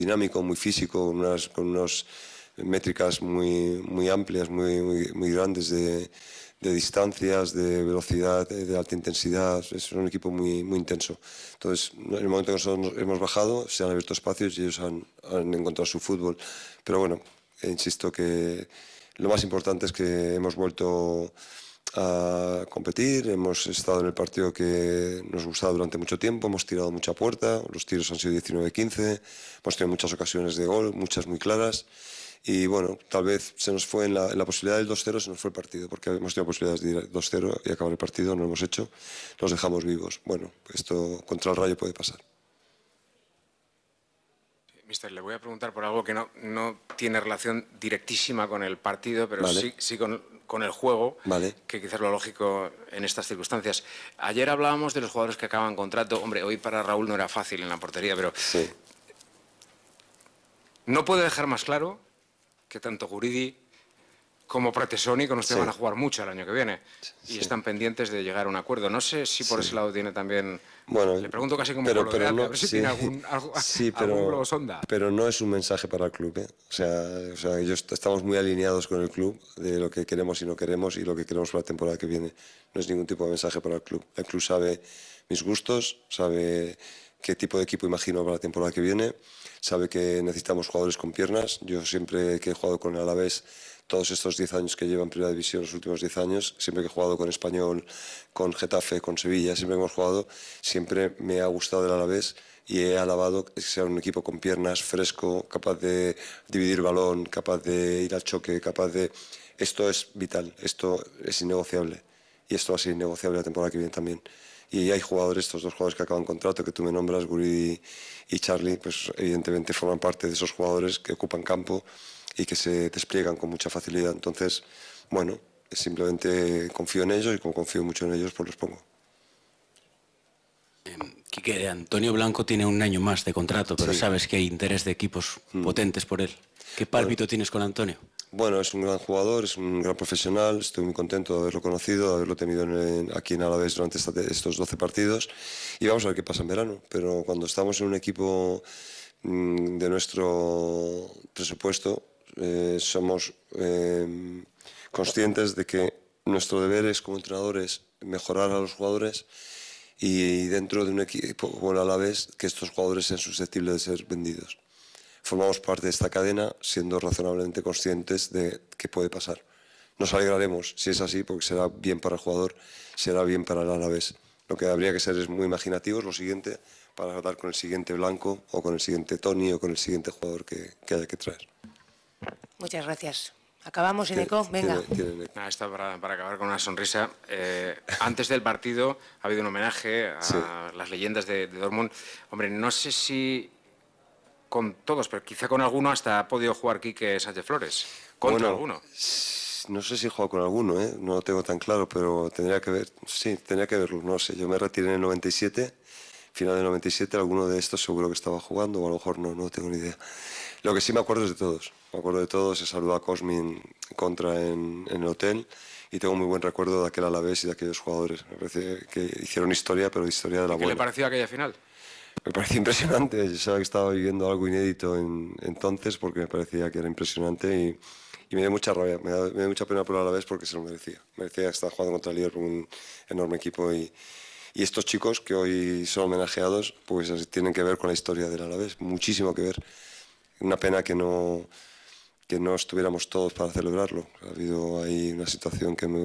dinámico, muy físico, con unas métricas muy amplias, muy grandes de distancias, de velocidad, de alta intensidad. Es un equipo muy intenso. Entonces, en el momento que nosotros hemos bajado, se han abierto espacios y ellos han encontrado su fútbol. Pero bueno, insisto que lo más importante es que hemos vuelto a competir, hemos estado en el partido que nos gustaba durante mucho tiempo, hemos tirado mucha puerta, los tiros han sido 19-15, hemos tenido muchas ocasiones de gol, muchas muy claras. Y bueno, tal vez se nos fue en la posibilidad del 2-0, se nos fue el partido, porque hemos tenido posibilidades de ir 2-0 y acabar el partido, no lo hemos hecho, nos dejamos vivos. Bueno, esto contra el Rayo puede pasar. Mister, le voy a preguntar por algo que no tiene relación directísima con el partido, pero vale. sí con el juego, vale. que quizás es lo lógico en estas circunstancias. Ayer hablábamos de los jugadores que acaban contrato. Hombre, hoy para Raúl no era fácil en la portería, pero sí. No puede dejar más claro que tanto Guridi como Pratesoni con usted van a jugar mucho el año que viene y están pendientes de llegar a un acuerdo. No sé si por ese lado tiene también... Bueno, le pregunto casi como pero no, a ver si tiene algún globo sonda. Pero no es un mensaje para el club, ¿eh? O sea, ellos estamos muy alineados con el club de lo que queremos y no queremos y lo que queremos para la temporada que viene. No es ningún tipo de mensaje para el club. El club sabe mis gustos, sabe qué tipo de equipo imagino para la temporada que viene, sabe que necesitamos jugadores con piernas. Yo siempre que he jugado con el Alavés, todos estos 10 años que llevo en Primera División, los últimos 10 años, siempre que he jugado con Español, con Getafe, con Sevilla, siempre que hemos jugado, siempre me ha gustado el Alavés y he alabado que sea un equipo con piernas, fresco, capaz de dividir balón, capaz de ir al choque, capaz de... Esto es vital, esto es innegociable y esto va a ser innegociable la temporada que viene también. Y hay jugadores, estos dos jugadores que acaban contrato, que tú me nombras, Guridi y Charlie, pues evidentemente forman parte de esos jugadores que ocupan campo y que se despliegan con mucha facilidad. Entonces, bueno, simplemente confío en ellos y como confío mucho en ellos, pues los pongo. Quique, Antonio Blanco tiene un año más de contrato, pero sabes que hay interés de equipos potentes por él. ¿Qué pálpito tienes con Antonio? Bueno, es un gran jugador, es un gran profesional, estoy muy contento de haberlo conocido, de haberlo tenido aquí en Alavés durante estos 12 partidos y vamos a ver qué pasa en verano, pero cuando estamos en un equipo de nuestro presupuesto somos conscientes de que nuestro deber es como entrenadores mejorar a los jugadores y dentro de un equipo como el Alavés que estos jugadores sean susceptibles de ser vendidos. Formamos parte de esta cadena siendo razonablemente conscientes de qué puede pasar. Nos alegraremos si es así, porque será bien para el jugador, será bien para el Alavés. Lo que habría que ser es muy imaginativos, lo siguiente, para tratar con el siguiente Blanco, o con el siguiente Toni, o con el siguiente jugador que haya que traer. Muchas gracias. ¿Acabamos, Eneco? Venga. Está para acabar con una sonrisa. Antes del partido ha habido un homenaje a las leyendas de Dortmund. Hombre, no sé si con todos, pero quizá con alguno hasta ha podido jugar Quique Sánchez Flores. ¿Contra alguno? No sé si he jugado con alguno, no lo tengo tan claro, pero tendría que ver. Sí, tendría que verlo, no sé. Yo me retiré en el 97, final del 97, alguno de estos seguro que estaba jugando, o a lo mejor no tengo ni idea. Lo que sí me acuerdo es de todos. Me acuerdo de todos, he saludado a Cosmin contra en el hotel y tengo muy buen recuerdo de aquel Alavés y de aquellos jugadores. Me parece que hicieron historia, pero historia de la buena. ¿Qué le pareció aquella final? Me parecía impresionante. Yo sabía que estaba viviendo algo inédito entonces porque me parecía que era impresionante y me dio mucha rabia, me dio mucha pena por el Alavés porque se lo merecía. Merecía que estaba jugando contra el Liverpool, un enorme equipo y estos chicos que hoy son homenajeados pues tienen que ver con la historia del Alavés, muchísimo que ver. Una pena que no estuviéramos todos para celebrarlo. Ha habido ahí una situación que me